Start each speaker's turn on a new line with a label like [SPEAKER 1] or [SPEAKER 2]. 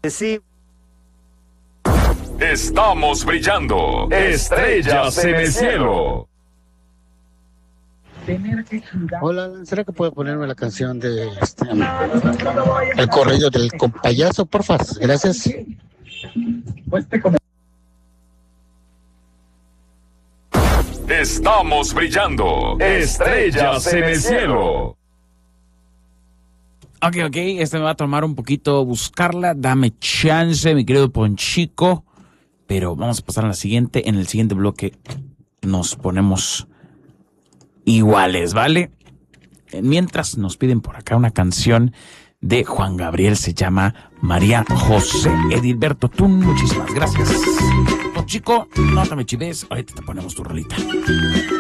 [SPEAKER 1] Sí.
[SPEAKER 2] Estamos brillando. Estrellas en el cielo.
[SPEAKER 3] Hola, Alan, ¿será que puede ponerme la canción de el corrido del payaso, porfa? Gracias.
[SPEAKER 2] Estamos brillando. Estrellas en el cielo.
[SPEAKER 4] Ok, me va a tomar un poquito buscarla. Dame chance, mi querido Ponchico. Pero vamos a pasar a la siguiente. En el siguiente bloque nos ponemos iguales, ¿vale? Mientras nos piden por acá una canción de Juan Gabriel, se llama María José. Edilberto Tun, muchísimas gracias. Ponchico, no te me chives, ahorita te ponemos tu rolita.